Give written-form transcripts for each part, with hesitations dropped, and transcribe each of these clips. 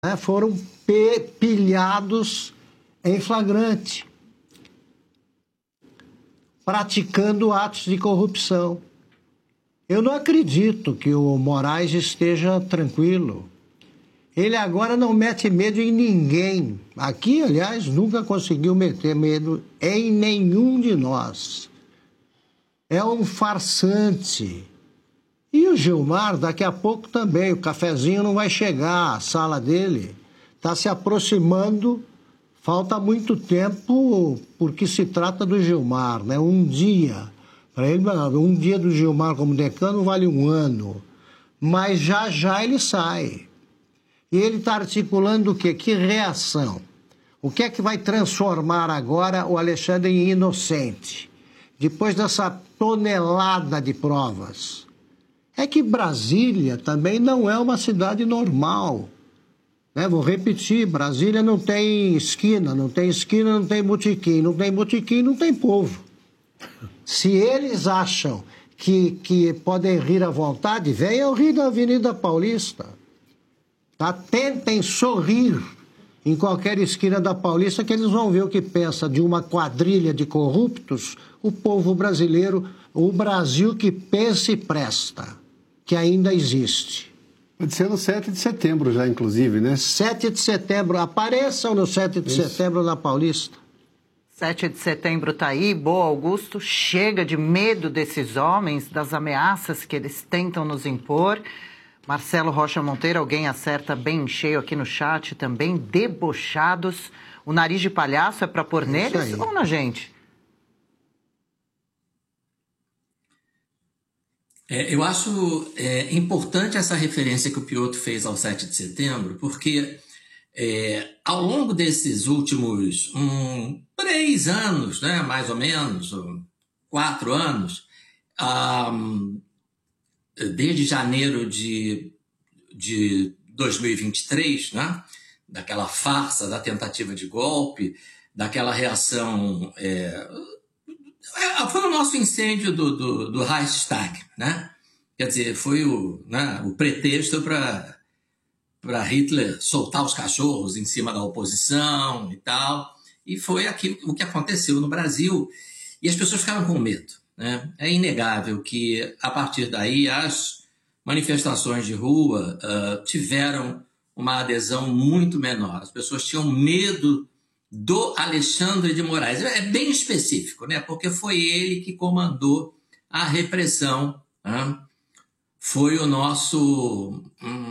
né, foram pilhados em flagrante, praticando atos de corrupção. Eu não acredito que o Moraes esteja tranquilo. Ele agora não mete medo em ninguém. Aqui, aliás, nunca conseguiu meter medo em nenhum de nós. É um farsante. E o Gilmar, daqui a pouco também, o cafezinho não vai chegar, a sala dele está se aproximando, falta muito tempo, porque se trata do Gilmar, né? Um dia. Para ele, um dia do Gilmar como decano vale um ano. Mas já já ele sai. E ele está articulando o quê? Que reação? O que é que vai transformar agora o Alexandre em inocente? Depois dessa tonelada de provas. É que Brasília também não é uma cidade normal. Né? Vou repetir, Brasília não tem esquina, não tem esquina, não tem botequim, não tem botequim, não tem povo. Se eles acham que podem rir à vontade, venham rir da Avenida Paulista. Tá? Tentem sorrir em qualquer esquina da Paulista, que eles vão ver o que pensa de uma quadrilha de corruptos, o povo brasileiro, o Brasil que pensa e presta, que ainda existe. Pode ser no 7 de setembro já, inclusive, né? 7 de setembro, apareçam no 7 de setembro na Paulista. 7 de setembro está aí, boa, Augusto, chega de medo desses homens, das ameaças que eles tentam nos impor. Marcelo Rocha Monteiro, alguém acerta bem cheio aqui no chat também, debochados. O nariz de palhaço é para pôr neles ou na gente? Eu acho importante essa referência que o Piotr fez ao 7 de setembro, porque ao longo desses últimos 3 anos, né, mais ou menos, 4 anos, desde janeiro de 2023, né, daquela farsa da tentativa de golpe, daquela reação... foi o nosso incêndio do Reichstag, né? Quer dizer, foi o pretexto para Hitler soltar os cachorros em cima da oposição e tal. E foi o que aconteceu no Brasil. E as pessoas ficaram com medo, né? É inegável que, a partir daí, as manifestações de rua tiveram uma adesão muito menor. As pessoas tinham medo do Alexandre de Moraes. É bem específico, né? Porque foi ele que comandou a repressão, né? Foi o nosso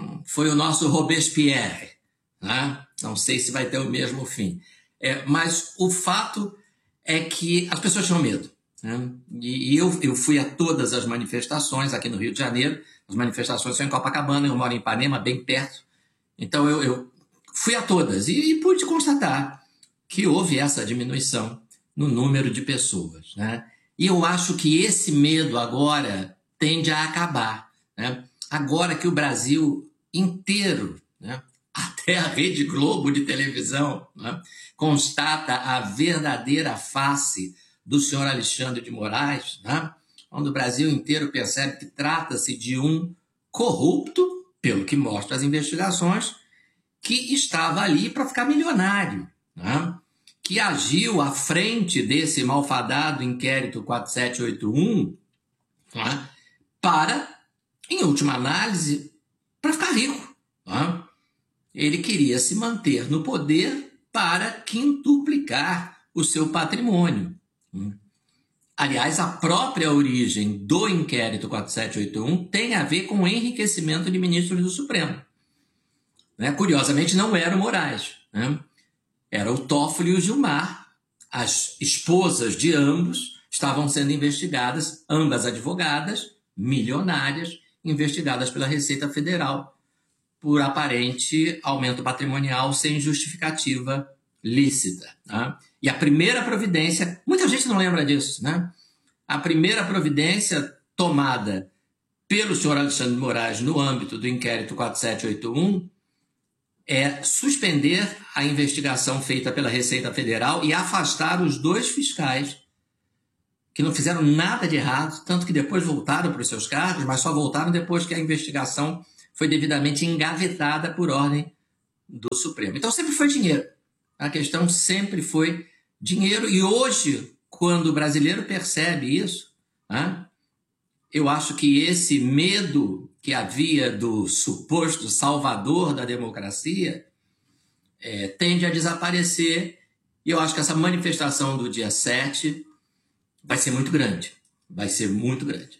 Robespierre, né? Não sei se vai ter o mesmo fim. Mas o fato é que as pessoas tinham medo, né? E eu fui a todas as manifestações aqui no Rio de Janeiro. As manifestações são em Copacabana, eu moro em Ipanema, bem perto. Então eu fui a todas e pude constatar que houve essa diminuição no número de pessoas, né? E eu acho que esse medo agora tende a acabar, né? Agora que o Brasil inteiro, né, até a Rede Globo de televisão, né, constata a verdadeira face do senhor Alexandre de Moraes, né, quando o Brasil inteiro percebe que trata-se de um corrupto, pelo que mostram as investigações, que estava ali para ficar milionário, né? Que agiu à frente desse malfadado inquérito 4781, né? Para, em última análise, para ficar rico, né? Ele queria se manter no poder para quintuplicar o seu patrimônio. Aliás, a própria origem do inquérito 4781 tem a ver com o enriquecimento de ministros do Supremo. Né? Curiosamente, não era o Moraes, né? Era o Toffoli e o Gilmar. As esposas de ambos estavam sendo investigadas, ambas advogadas, milionárias, investigadas pela Receita Federal por aparente aumento patrimonial sem justificativa lícita, né? E a primeira providência, muita gente não lembra disso, né? A primeira providência tomada pelo senhor Alexandre de Moraes no âmbito do inquérito 4781 é suspender a investigação feita pela Receita Federal e afastar os 2 fiscais que não fizeram nada de errado, tanto que depois voltaram para os seus cargos, mas só voltaram depois que a investigação foi devidamente engavetada por ordem do Supremo. Então sempre foi dinheiro. A questão sempre foi dinheiro. E hoje, quando o brasileiro percebe isso, eu acho que esse medo que havia do suposto salvador da democracia tende a desaparecer. E eu acho que essa manifestação do dia 7 vai ser muito grande. Vai ser muito grande.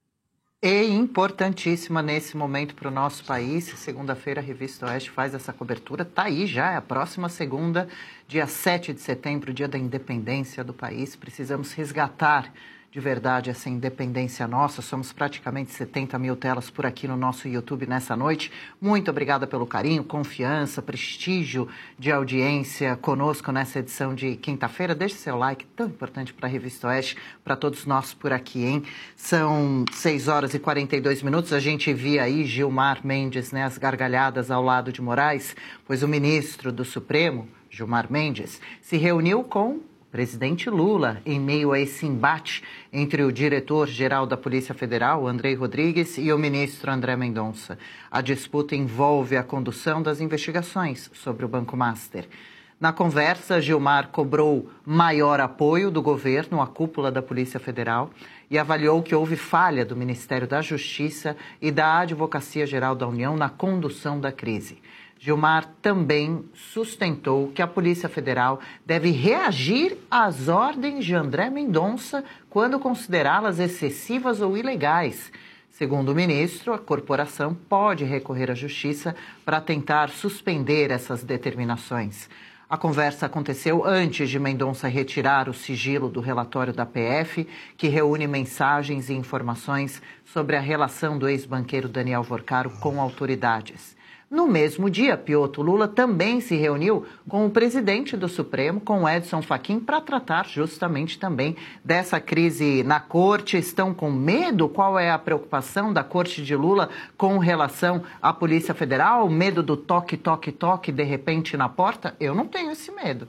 E importantíssima nesse momento para o nosso país. Segunda-feira, a Revista Oeste faz essa cobertura. Está aí já, é a próxima segunda, dia 7 de setembro, dia da independência do país. Precisamos resgatar de verdade essa independência nossa. Somos praticamente 70 mil telas por aqui no nosso YouTube nessa noite. Muito obrigada pelo carinho, confiança, prestígio de audiência conosco nessa edição de quinta-feira. Deixe seu like, tão importante para a Revista Oeste, para todos nós por aqui, hein? São 6 horas e 42 minutos. A gente via aí Gilmar Mendes, né, as gargalhadas ao lado de Moraes, pois o ministro do Supremo, Gilmar Mendes, se reuniu com presidente Lula, em meio a esse embate entre o diretor-geral da Polícia Federal, Andrei Rodrigues, e o ministro André Mendonça. A disputa envolve a condução das investigações sobre o Banco Master. Na conversa, Gilmar cobrou maior apoio do governo à cúpula da Polícia Federal e avaliou que houve falha do Ministério da Justiça e da Advocacia Geral da União na condução da crise. Gilmar também sustentou que a Polícia Federal deve reagir às ordens de André Mendonça quando considerá-las excessivas ou ilegais. Segundo o ministro, a corporação pode recorrer à Justiça para tentar suspender essas determinações. A conversa aconteceu antes de Mendonça retirar o sigilo do relatório da PF, que reúne mensagens e informações sobre a relação do ex-banqueiro Daniel Vorcaro com autoridades. No mesmo dia, Piotr Lula também se reuniu com o presidente do Supremo, com Edson Fachin, para tratar justamente também dessa crise na corte. Estão com medo? Qual é a preocupação da corte de Lula com relação à Polícia Federal? Medo do toque, toque, toque, de repente na porta? Eu não tenho esse medo.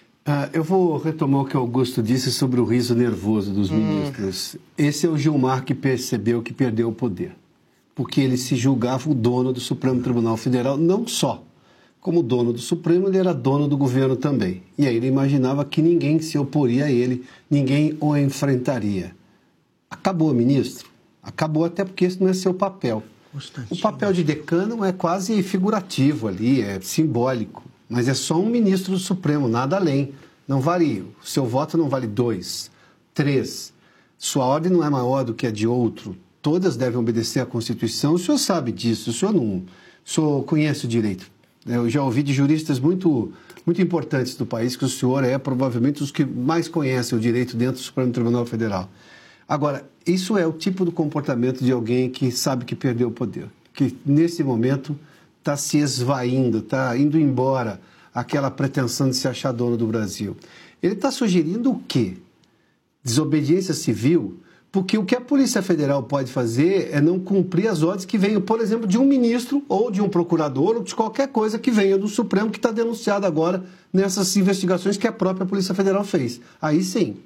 Eu vou retomar o que Augusto disse sobre o riso nervoso dos ministros. Esse é o Gilmar que percebeu que perdeu o poder, porque ele se julgava o dono do Supremo Tribunal Federal, não só como dono do Supremo, ele era dono do governo também. E aí ele imaginava que ninguém se oporia a ele, ninguém o enfrentaria. Acabou, ministro. Acabou, até porque esse não é seu papel. O papel de decano é quase figurativo ali, é simbólico. Mas é só um ministro do Supremo, nada além. Não vale, o seu voto não vale 2, 3. Sua ordem não é maior do que a de outro. Todas devem obedecer à Constituição. O senhor sabe disso, o senhor conhece o direito. Eu já ouvi de juristas muito importantes do país que o senhor é provavelmente os que mais conhecem o direito dentro do Supremo Tribunal Federal. Agora, isso é o tipo do comportamento de alguém que sabe que perdeu o poder, que nesse momento está se esvaindo, está indo embora aquela pretensão de se achar dono do Brasil. Ele está sugerindo o quê? Desobediência civil? Porque o que a Polícia Federal pode fazer é não cumprir as ordens que venham, por exemplo, de um ministro ou de um procurador ou de qualquer coisa que venha do Supremo que está denunciado agora nessas investigações que a própria Polícia Federal fez. Aí sim.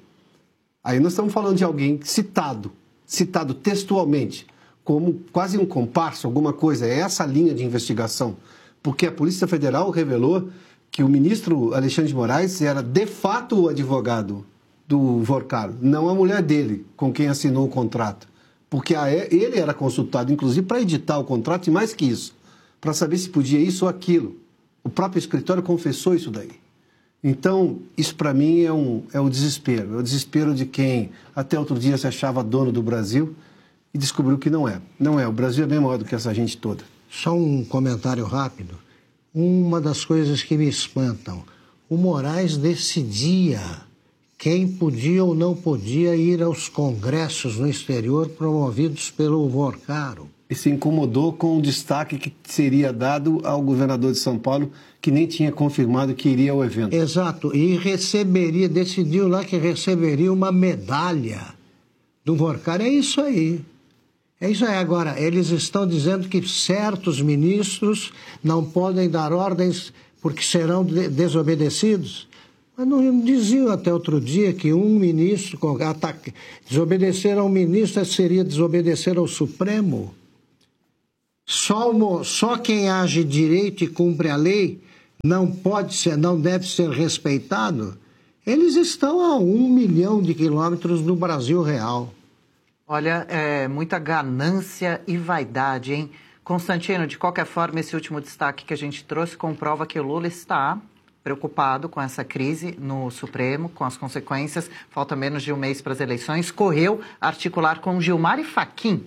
Aí nós estamos falando de alguém citado textualmente, como quase um comparso, alguma coisa. É essa linha de investigação. Porque a Polícia Federal revelou que o ministro Alexandre de Moraes era de fato o advogado do Vorcaro, não a mulher dele, com quem assinou o contrato. Porque ele era consultado, inclusive, para editar o contrato e mais que isso, para saber se podia isso ou aquilo. O próprio escritório confessou isso daí. Então, isso para mim é o desespero. É o desespero de quem até outro dia se achava dono do Brasil e descobriu que não é. Não é. O Brasil é bem maior do que essa gente toda. Só um comentário rápido. Uma das coisas que me espantam, o Moraes decidia quem podia ou não podia ir aos congressos no exterior promovidos pelo Vorcaro. E se incomodou com o destaque que seria dado ao governador de São Paulo, que nem tinha confirmado que iria ao evento. Exato, e decidiu lá que receberia uma medalha do Vorcaro. É isso aí. É isso aí. Agora, eles estão dizendo que certos ministros não podem dar ordens porque serão desobedecidos. Mas não diziam até outro dia que um ministro, desobedecer a um ministro seria desobedecer ao Supremo? Só quem age direito e cumpre a lei não deve ser respeitado, eles estão a 1 milhão de quilômetros do Brasil real. Olha, muita ganância e vaidade, hein? Constantino, de qualquer forma, esse último destaque que a gente trouxe comprova que o Lula está preocupado com essa crise no Supremo, com as consequências. Falta menos de um mês para as eleições. Correu articular com Gilmar e Fachin.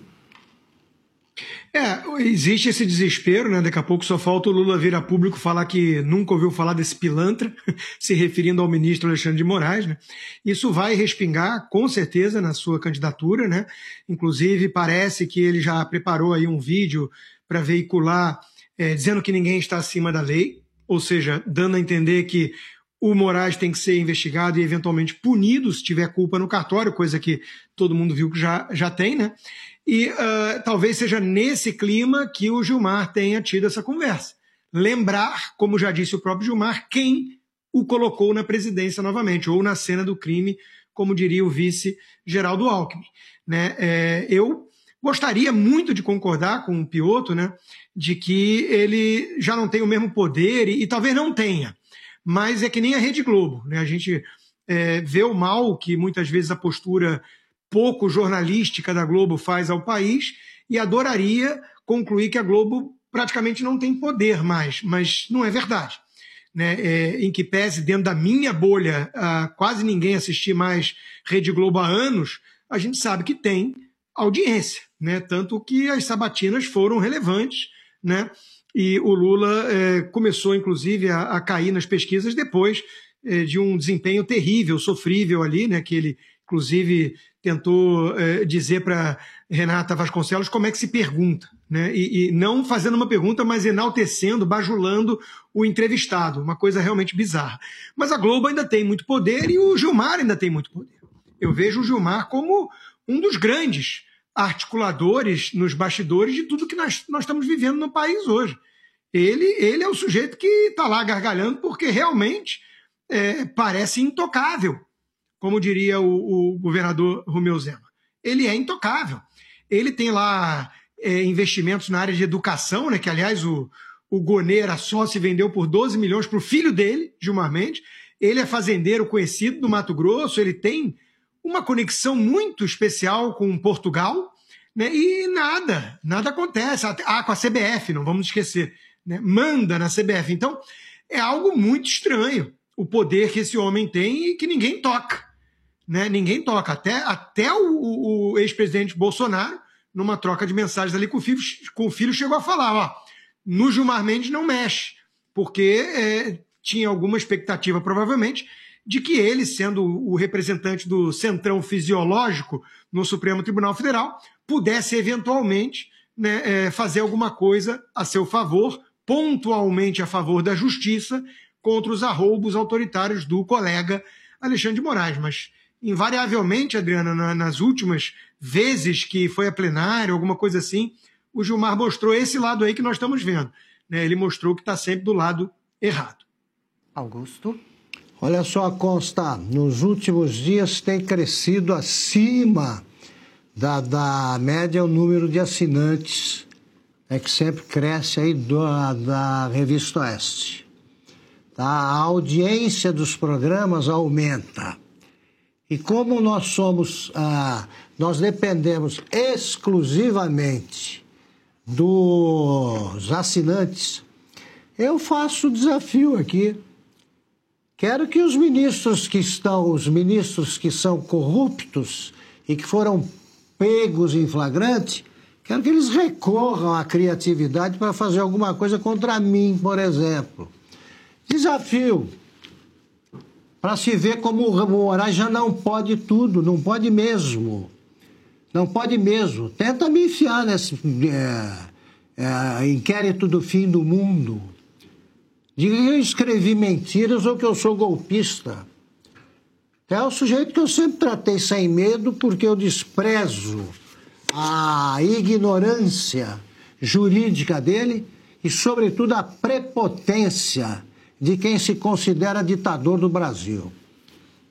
Existe esse desespero, né? Daqui a pouco só falta o Lula vir a público falar que nunca ouviu falar desse pilantra, se referindo ao ministro Alexandre de Moraes, né? Isso vai respingar, com certeza, na sua candidatura, né? Inclusive, parece que ele já preparou aí um vídeo para veicular, dizendo que ninguém está acima da lei, ou seja, dando a entender que o Moraes tem que ser investigado e eventualmente punido se tiver culpa no cartório, coisa que todo mundo viu que já tem, né? E talvez seja nesse clima que o Gilmar tenha tido essa conversa. Lembrar, como já disse o próprio Gilmar, quem o colocou na presidência novamente, ou na cena do crime, como diria o vice Geraldo Alckmin, né? Eu gostaria muito de concordar com o Piotto, né, de que ele já não tem o mesmo poder, e talvez não tenha, mas é que nem a Rede Globo, né? A gente vê o mal que muitas vezes a postura pouco jornalística da Globo faz ao país, e adoraria concluir que a Globo praticamente não tem poder mais, mas não é verdade, né? Em que pese, dentro da minha bolha, quase ninguém assistir mais Rede Globo há anos, a gente sabe que tem audiência, né? Tanto que as sabatinas foram relevantes, né? E o Lula começou, inclusive, a cair nas pesquisas depois de um desempenho terrível, sofrível ali, né? Que ele, inclusive, tentou dizer para Renata Vasconcelos como é que se pergunta, né? E não fazendo uma pergunta, mas enaltecendo, bajulando o entrevistado, uma coisa realmente bizarra. Mas a Globo ainda tem muito poder e o Gilmar ainda tem muito poder. Eu vejo o Gilmar como um dos grandes articuladores nos bastidores de tudo que nós estamos vivendo no país hoje. Ele é o sujeito que está lá gargalhando porque realmente parece intocável, como diria o governador Romeu Zema. Ele é intocável. Ele tem lá investimentos na área de educação, né, que, aliás, o Gonê era sócio e vendeu por 12 milhões para o filho dele, Gilmar Mendes. Ele é fazendeiro conhecido do Mato Grosso, ele tem uma conexão muito especial com Portugal, né, e nada acontece. Com a CBF, não vamos esquecer, né, manda na CBF. Então, é algo muito estranho o poder que esse homem tem e que ninguém toca. Né? Ninguém toca. Até o ex-presidente Bolsonaro, numa troca de mensagens ali com o filho, chegou a falar, no Gilmar Mendes não mexe, porque tinha alguma expectativa, provavelmente, de que ele, sendo o representante do centrão fisiológico no Supremo Tribunal Federal, pudesse eventualmente, né, fazer alguma coisa a seu favor, pontualmente a favor da justiça, contra os arroubos autoritários do colega Alexandre de Moraes. Mas, invariavelmente, Adriana, nas últimas vezes que foi a plenário, alguma coisa assim, o Gilmar mostrou esse lado aí que nós estamos vendo, né? Ele mostrou que está sempre do lado errado. Augusto? Olha só, Consta, nos últimos dias tem crescido acima da média o número de assinantes, que sempre cresce aí da Revista Oeste. A audiência dos programas aumenta. E como nós nós dependemos exclusivamente dos assinantes, eu faço o desafio aqui. Quero que os ministros que são corruptos e que foram pegos em flagrante, quero que eles recorram à criatividade para fazer alguma coisa contra mim, por exemplo. Desafio para se ver como o Moraes já não pode tudo, não pode mesmo. Não pode mesmo. Tenta me enfiar nesse inquérito do fim do mundo. Diga que eu escrevi mentiras ou que eu sou golpista. É o sujeito que eu sempre tratei sem medo porque eu desprezo a ignorância jurídica dele e, sobretudo, a prepotência de quem se considera ditador do Brasil.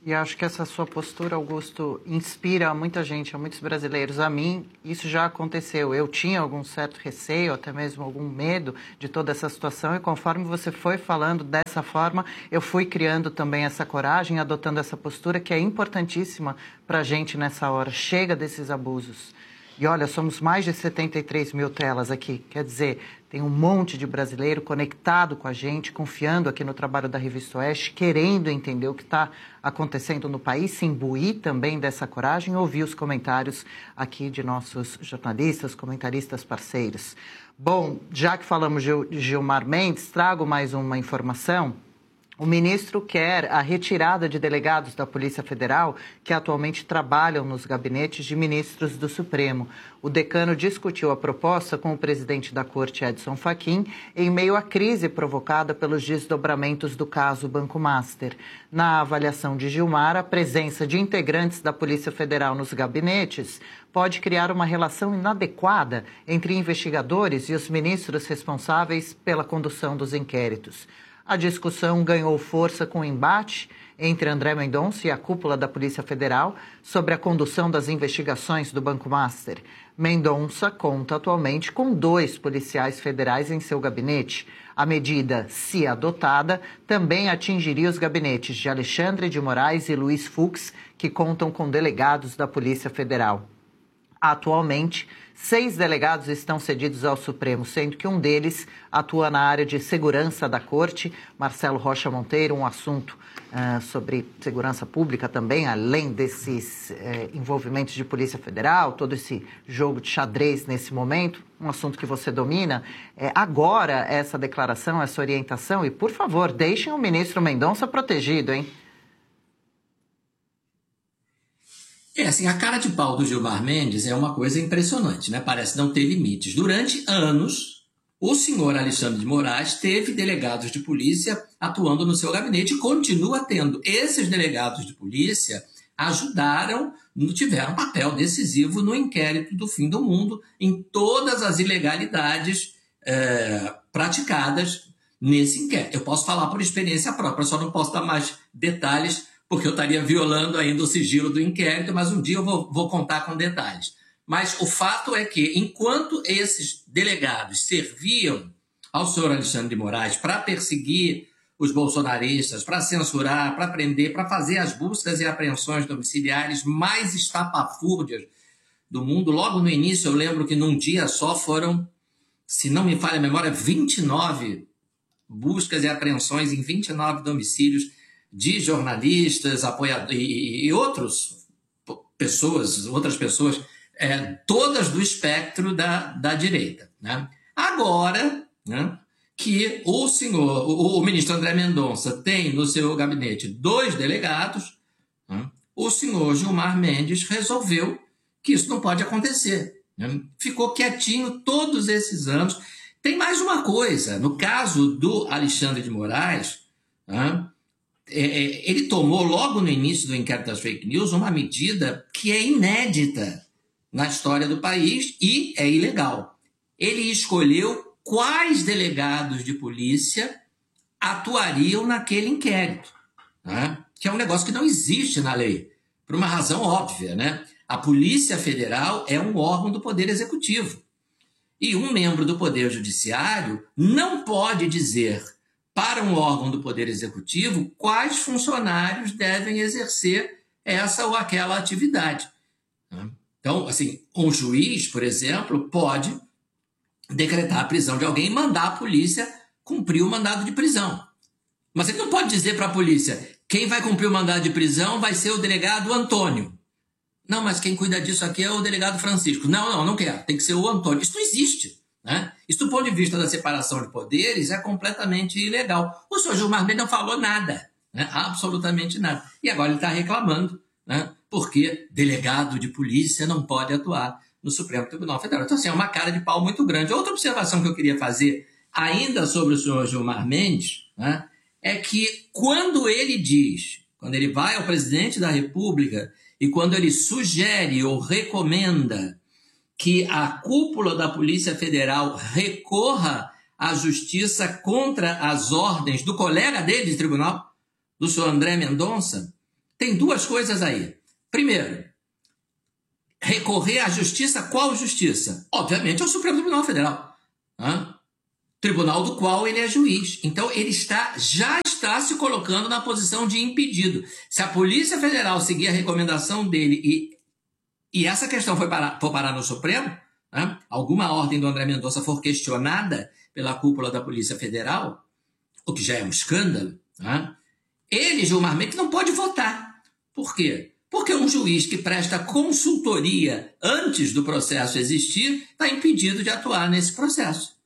E acho que essa sua postura, Augusto, inspira muita gente, a muitos brasileiros. A mim, isso já aconteceu. Eu tinha algum certo receio, até mesmo algum medo de toda essa situação. E conforme você foi falando dessa forma, eu fui criando também essa coragem, adotando essa postura que é importantíssima para a gente nessa hora. Chega desses abusos. E olha, somos mais de 73 mil telas aqui. Quer dizer, tem um monte de brasileiro conectado com a gente, confiando aqui no trabalho da Revista Oeste, querendo entender o que está acontecendo no país, se imbuir também dessa coragem, ouvir os comentários aqui de nossos jornalistas, comentaristas parceiros. Bom, já que falamos de Gilmar Mendes, trago mais uma informação. O ministro quer a retirada de delegados da Polícia Federal que atualmente trabalham nos gabinetes de ministros do Supremo. O decano discutiu a proposta com o presidente da Corte, Edson Fachin, em meio à crise provocada pelos desdobramentos do caso Banco Master. Na avaliação de Gilmar, a presença de integrantes da Polícia Federal nos gabinetes pode criar uma relação inadequada entre investigadores e os ministros responsáveis pela condução dos inquéritos. A discussão ganhou força com o embate entre André Mendonça e a cúpula da Polícia Federal sobre a condução das investigações do Banco Master. Mendonça conta atualmente com 2 policiais federais em seu gabinete. A medida, se adotada, também atingiria os gabinetes de Alexandre de Moraes e Luiz Fux, que contam com delegados da Polícia Federal. Atualmente, 6 delegados estão cedidos ao Supremo, sendo que um deles atua na área de segurança da Corte, Marcelo Rocha Monteiro, um assunto sobre segurança pública também, além desses envolvimentos de Polícia Federal, todo esse jogo de xadrez nesse momento, um assunto que você domina. Agora, essa declaração, essa orientação, e por favor, deixem o ministro Mendonça protegido, hein? Assim, a cara de pau do Gilmar Mendes é uma coisa impressionante, né? Parece não ter limites. Durante anos, o senhor Alexandre de Moraes teve delegados de polícia atuando no seu gabinete e continua tendo. Esses delegados de polícia tiveram um papel decisivo no inquérito do fim do mundo, em todas as ilegalidades praticadas nesse inquérito. Eu posso falar por experiência própria, só não posso dar mais detalhes, porque eu estaria violando ainda o sigilo do inquérito, mas um dia eu vou contar com detalhes. Mas o fato é que, enquanto esses delegados serviam ao senhor Alexandre de Moraes para perseguir os bolsonaristas, para censurar, para prender, para fazer as buscas e apreensões domiciliares mais estapafúrdias do mundo, logo no início eu lembro que num dia só foram, se não me falha a memória, 29 buscas e apreensões em 29 domicílios de jornalistas, apoiadores e outras pessoas, todas do espectro da direita, né? Agora, né, que o ministro André Mendonça tem no seu gabinete 2 delegados, né, o senhor Gilmar Mendes resolveu que isso não pode acontecer, né? Ficou quietinho todos esses anos. Tem mais uma coisa, no caso do Alexandre de Moraes, né, ele tomou logo no início do inquérito das fake news uma medida que é inédita na história do país e é ilegal. Ele escolheu quais delegados de polícia atuariam naquele inquérito, né? Que é um negócio que não existe na lei, por uma razão óbvia, né? A Polícia Federal é um órgão do Poder Executivo e um membro do Poder Judiciário não pode dizer para um órgão do Poder Executivo quais funcionários devem exercer essa ou aquela atividade. Então, assim, um juiz, por exemplo, pode decretar a prisão de alguém e mandar a polícia cumprir o mandado de prisão. Mas ele não pode dizer para a polícia, quem vai cumprir o mandado de prisão vai ser o delegado Antônio. Não, mas quem cuida disso aqui é o delegado Francisco. Não quero, tem que ser o Antônio. Isso não existe, né? Isso, do ponto de vista da separação de poderes, é completamente ilegal. O senhor Gilmar Mendes não falou nada, né? Absolutamente nada. E agora ele está reclamando, né? Porque delegado de polícia não pode atuar no Supremo Tribunal Federal. Então, assim, é uma cara de pau muito grande. Outra observação que eu queria fazer, ainda sobre o senhor Gilmar Mendes, né, é que quando ele vai ao presidente da República e quando ele sugere ou recomenda que a cúpula da Polícia Federal recorra à justiça contra as ordens do colega dele de tribunal, do senhor André Mendonça, tem duas coisas aí. Primeiro, recorrer à justiça. Qual justiça? Obviamente ao Supremo Tribunal Federal, tribunal do qual ele é juiz. Então, ele já está se colocando na posição de impedido. Se a Polícia Federal seguir a recomendação dele e essa questão for parar no Supremo, alguma ordem do André Mendonça for questionada pela cúpula da Polícia Federal, o que já é um escândalo, ele, Gilmar Mendes, não pode votar. Por quê? Porque um juiz que presta consultoria antes do processo existir está impedido de atuar nesse processo.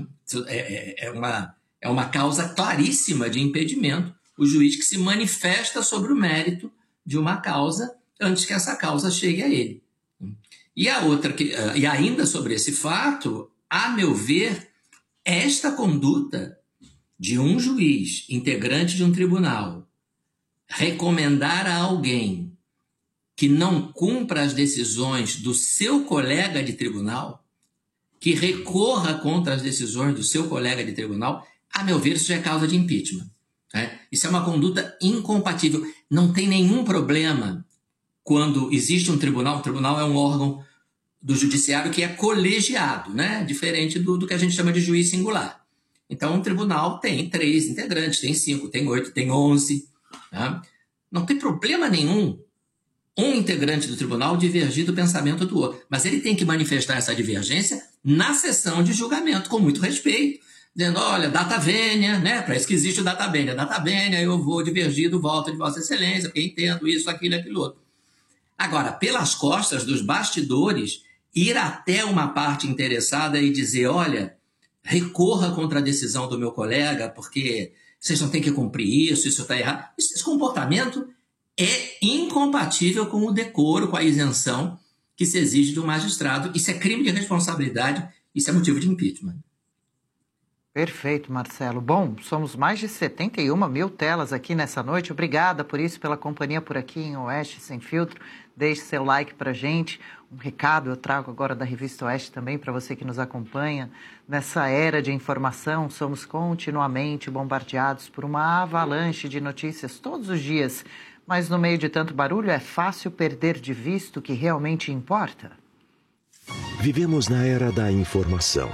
É uma causa claríssima de impedimento, o juiz que se manifesta sobre o mérito de uma causa antes que essa causa chegue a ele. E ainda sobre esse fato, a meu ver, esta conduta de um juiz, integrante de um tribunal, recomendar a alguém que não cumpra as decisões do seu colega de tribunal, que recorra contra as decisões do seu colega de tribunal, a meu ver, isso já é causa de impeachment. Isso é uma conduta incompatível. Não tem nenhum problema quando existe um tribunal é um órgão do judiciário que é colegiado, diferente do que a gente chama de juiz singular. Então, um tribunal tem 3 integrantes, tem 5, tem 8, tem 11. Não tem problema nenhum um integrante do tribunal divergir do pensamento do outro, mas ele tem que manifestar essa divergência na sessão de julgamento, com muito respeito, dizendo, olha, data vênia, para isso que existe o data vênia, eu vou divergir do voto de Vossa Excelência, porque entendo isso, aquilo outro. Agora, pelas costas dos bastidores, ir até uma parte interessada e dizer, olha, recorra contra a decisão do meu colega, porque vocês não têm que cumprir isso está errado. Esse comportamento é incompatível com o decoro, com a isenção que se exige do magistrado. Isso é crime de responsabilidade, isso é motivo de impeachment. Perfeito, Marcelo. Bom, somos mais de 71 mil telas aqui nessa noite. Obrigada por isso, pela companhia por aqui em Oeste Sem Filtro. Deixe seu like pra gente. Um recado eu trago agora da Revista Oeste também para você que nos acompanha. Nessa era de informação, somos continuamente bombardeados por uma avalanche de notícias todos os dias. Mas no meio de tanto barulho, é fácil perder de vista o que realmente importa. Vivemos na era da informação,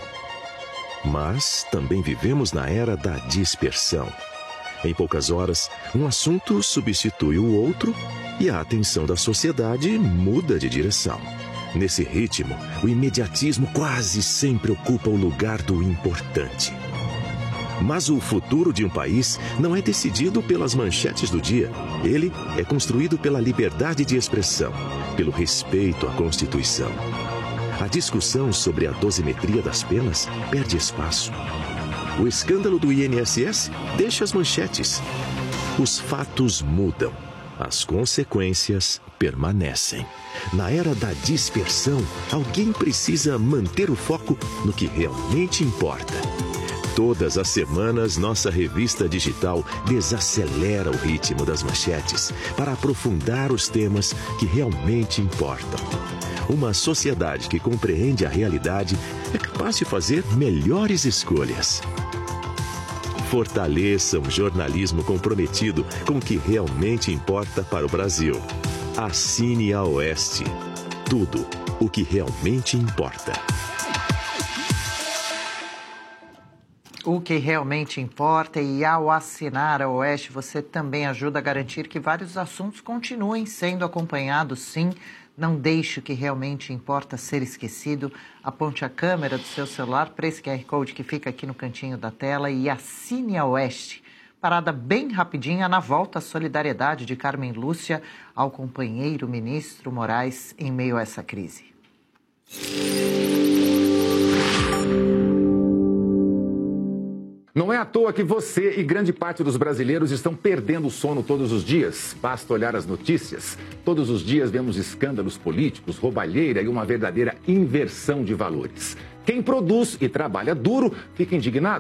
mas também vivemos na era da dispersão. Em poucas horas, um assunto substitui o outro e a atenção da sociedade muda de direção. Nesse ritmo, o imediatismo quase sempre ocupa o lugar do importante. Mas o futuro de um país não é decidido pelas manchetes do dia. Ele é construído pela liberdade de expressão, pelo respeito à Constituição. A discussão sobre a dosimetria das penas perde espaço. O escândalo do INSS deixa as manchetes. Os fatos mudam. As consequências permanecem. Na era da dispersão, alguém precisa manter o foco no que realmente importa. Todas as semanas, nossa revista digital desacelera o ritmo das manchetes para aprofundar os temas que realmente importam. Uma sociedade que compreende a realidade é capaz de fazer melhores escolhas. Fortaleça um jornalismo comprometido com o que realmente importa para o Brasil. Assine a Oeste. Tudo o que realmente importa. O que realmente importa, e ao assinar a Oeste, você também ajuda a garantir que vários assuntos continuem sendo acompanhados, sim. Não deixe o que realmente importa ser esquecido. Aponte a câmera do seu celular para esse QR Code que fica aqui no cantinho da tela e assine a Oeste. Parada bem rapidinha na volta à solidariedade de Carmen Lúcia ao companheiro ministro Moraes em meio a essa crise. Não é à toa que você e grande parte dos brasileiros estão perdendo o sono todos os dias. Basta olhar as notícias. Todos os dias vemos escândalos políticos, roubalheira e uma verdadeira inversão de valores. Quem produz e trabalha duro fica indignado.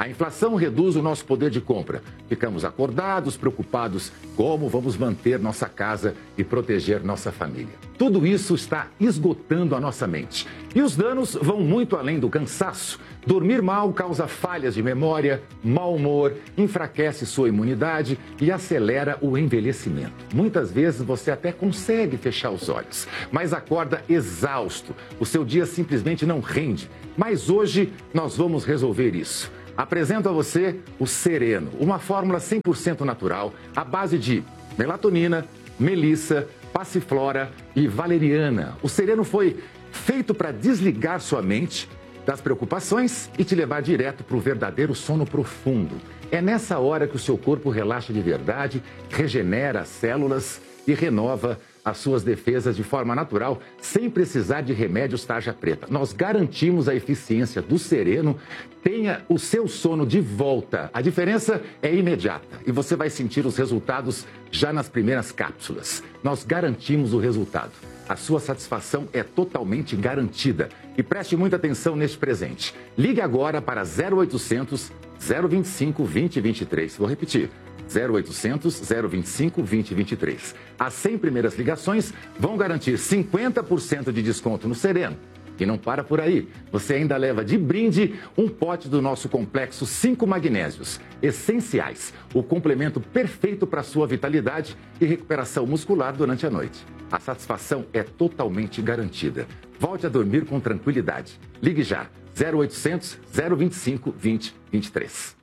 A inflação reduz o nosso poder de compra. Ficamos acordados, preocupados como vamos manter nossa casa e proteger nossa família. Tudo isso está esgotando a nossa mente. E os danos vão muito além do cansaço. Dormir mal causa falhas de memória, mau humor, enfraquece sua imunidade e acelera o envelhecimento. Muitas vezes você até consegue fechar os olhos, mas acorda exausto. O seu dia simplesmente não rende. Mas hoje nós vamos resolver isso. Apresento a você o Sereno, uma fórmula 100% natural, à base de melatonina, melissa, passiflora e valeriana. O Sereno foi feito para desligar sua mente das preocupações e te levar direto para o verdadeiro sono profundo. É nessa hora que o seu corpo relaxa de verdade, regenera as células e renova as suas defesas de forma natural, sem precisar de remédios tarja preta. Nós garantimos a eficiência do Sereno. Tenha o seu sono de volta. A diferença é imediata e você vai sentir os resultados já nas primeiras cápsulas. Nós garantimos o resultado. A sua satisfação é totalmente garantida. E preste muita atenção neste presente. Ligue agora para 0800 025 2023. Vou repetir. 0800 025 2023. As 100 primeiras ligações vão garantir 50% de desconto no Sereno. E não para por aí. Você ainda leva de brinde um pote do nosso complexo 5 magnésios essenciais. O complemento perfeito para a sua vitalidade e recuperação muscular durante a noite. A satisfação é totalmente garantida. Volte a dormir com tranquilidade. Ligue já. 0800 025 2023.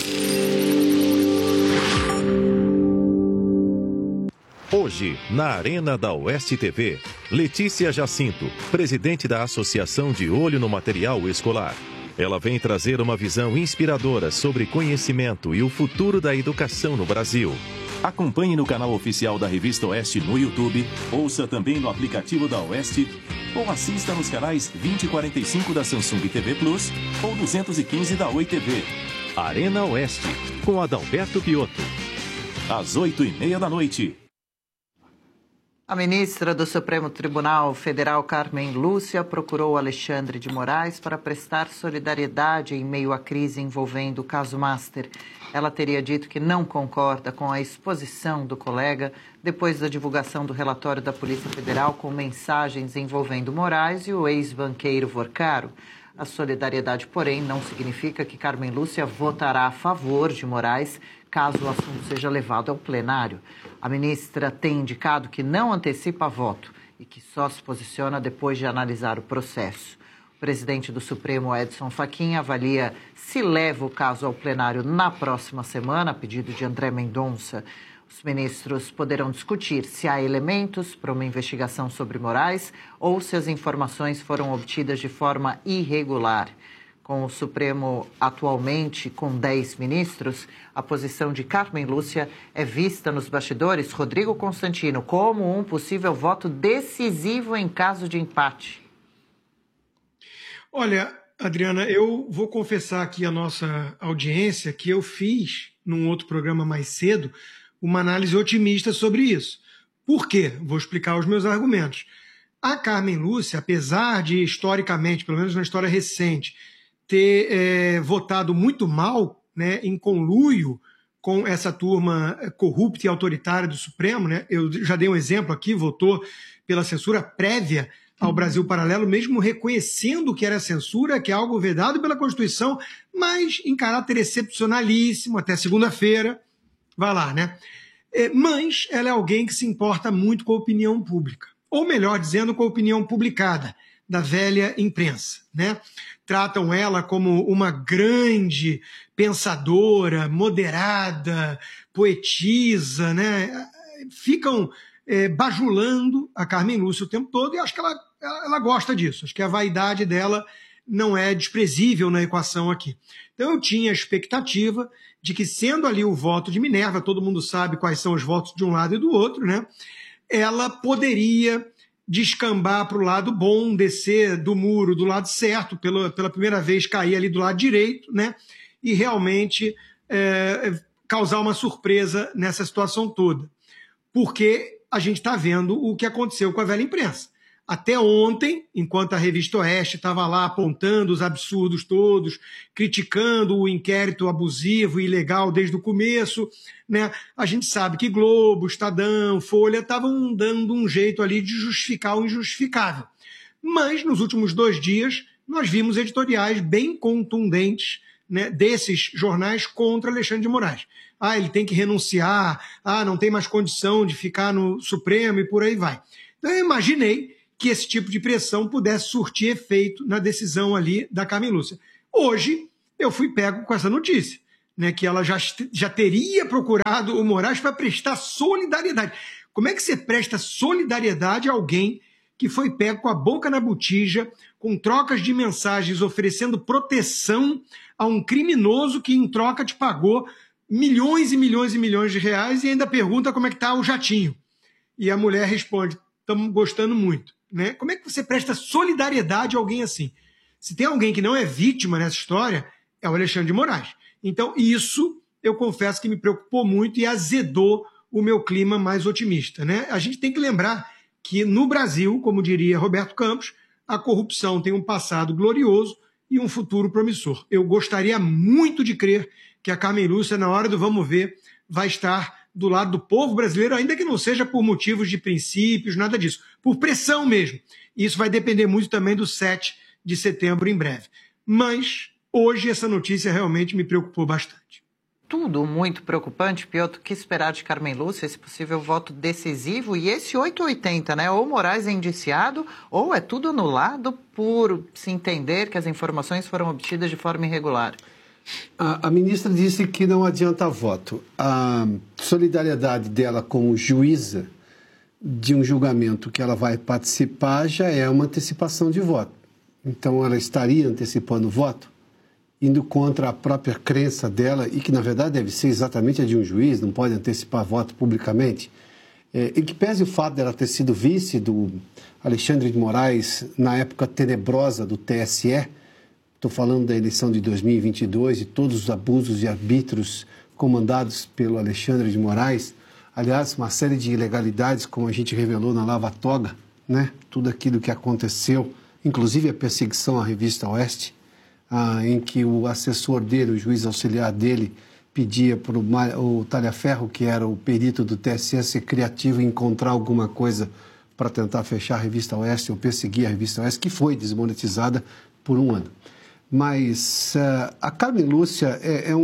Hoje, na Arena da Oeste TV, Letícia Jacinto, presidente da Associação de Olho no Material Escolar. Ela vem trazer uma visão inspiradora sobre conhecimento e o futuro da educação no Brasil. Acompanhe no canal oficial da Revista Oeste no YouTube, ouça também no aplicativo da Oeste ou assista nos canais 2045 da Samsung TV Plus ou 215 da Oi TV. Arena Oeste, com Adalberto Piotto. Às 8h30 da noite. A ministra do Supremo Tribunal Federal, Carmen Lúcia, procurou Alexandre de Moraes para prestar solidariedade em meio à crise envolvendo o caso Master. Ela teria dito que não concorda com a exposição do colega depois da divulgação do relatório da Polícia Federal com mensagens envolvendo Moraes e o ex-banqueiro Vorcaro. A solidariedade, porém, não significa que Carmen Lúcia votará a favor de Moraes caso o assunto seja levado ao plenário. A ministra tem indicado que não antecipa voto e que só se posiciona depois de analisar o processo. O presidente do Supremo, Edson Fachin, avalia se leva o caso ao plenário na próxima semana, a pedido de André Mendonça. Os ministros poderão discutir se há elementos para uma investigação sobre Moraes ou se as informações foram obtidas de forma irregular. Com o Supremo atualmente com 10 ministros, a posição de Carmen Lúcia é vista nos bastidores, Rodrigo Constantino, como um possível voto decisivo em caso de empate. Olha, Adriana, eu vou confessar aqui à nossa audiência que eu fiz, num outro programa mais cedo, uma análise otimista sobre isso. Por quê? Vou explicar os meus argumentos. A Carmen Lúcia, apesar de, historicamente, pelo menos na história recente, ter votado muito mal, né, em conluio com essa turma corrupta e autoritária do Supremo, né? Eu já dei um exemplo aqui, votou pela censura prévia ao Brasil Paralelo, mesmo reconhecendo que era censura, que é algo vedado pela Constituição, mas em caráter excepcionalíssimo, até segunda-feira, vai lá, né? Mas ela é alguém que se importa muito com a opinião pública, ou melhor dizendo, com a opinião publicada, da velha imprensa, né? Tratam ela como uma grande pensadora, moderada, poetisa, né? Ficam bajulando a Carmen Lúcia o tempo todo e acho que ela gosta disso. Acho que a vaidade dela não é desprezível na equação aqui. Então eu tinha a expectativa de que, sendo ali o voto de Minerva, todo mundo sabe quais são os votos de um lado e do outro, né? Ela poderia descambar para o lado bom, descer do muro do lado certo, pela primeira vez cair ali do lado direito, né? E realmente causar uma surpresa nessa situação toda. Porque a gente está vendo o que aconteceu com a velha imprensa. Até ontem, enquanto a revista Oeste estava lá apontando os absurdos todos, criticando o inquérito abusivo e ilegal desde o começo, né? A gente sabe que Globo, Estadão, Folha estavam dando um jeito ali de justificar o injustificável. Mas, nos últimos 2 dias, nós vimos editoriais bem contundentes, né, desses jornais contra Alexandre de Moraes. Ele tem que renunciar, não tem mais condição de ficar no Supremo e por aí vai. Então, eu imaginei que esse tipo de pressão pudesse surtir efeito na decisão ali da Carmen Lúcia. Hoje, eu fui pego com essa notícia, né, que ela já teria procurado o Moraes para prestar solidariedade. Como é que você presta solidariedade a alguém que foi pego com a boca na botija, com trocas de mensagens oferecendo proteção a um criminoso que, em troca, te pagou milhões e milhões e milhões de reais e ainda pergunta como é que está o jatinho? E a mulher responde, estamos gostando muito. Né? Como é que você presta solidariedade a alguém assim? Se tem alguém que não é vítima nessa história, é o Alexandre de Moraes. Então, isso, eu confesso que me preocupou muito e azedou o meu clima mais otimista. Né? A gente tem que lembrar que no Brasil, como diria Roberto Campos, a corrupção tem um passado glorioso e um futuro promissor. Eu gostaria muito de crer que a Carmen Lúcia, na hora do vamos ver, vai estar do lado do povo brasileiro, ainda que não seja por motivos de princípios, nada disso, por pressão mesmo. Isso vai depender muito também do 7 de setembro em breve. Mas hoje essa notícia realmente me preocupou bastante. Tudo muito preocupante, Piotr. O que esperar de Carmen Lúcia, esse possível voto decisivo e esse 880, né? Ou Moraes é indiciado ou é tudo anulado por se entender que as informações foram obtidas de forma irregular. A ministra disse que não adianta voto. A solidariedade dela como juíza de um julgamento que ela vai participar já é uma antecipação de voto. Então, ela estaria antecipando o voto, indo contra a própria crença dela, e que, na verdade, deve ser exatamente a de um juiz, não pode antecipar voto publicamente. Em que pese o fato dela ter sido vice do Alexandre de Moraes na época tenebrosa do TSE, estou falando da eleição de 2022 e todos os abusos e arbitros comandados pelo Alexandre de Moraes. Aliás, uma série de ilegalidades, como a gente revelou na Lava Toga, né? Tudo aquilo que aconteceu, inclusive a perseguição à revista Oeste, em que o assessor dele, o juiz auxiliar dele, pedia para o Talhaferro, que era o perito do TSE, ser criativo e encontrar alguma coisa para tentar fechar a revista Oeste ou perseguir a revista Oeste, que foi desmonetizada por 1 ano. Mas a Carmen Lúcia é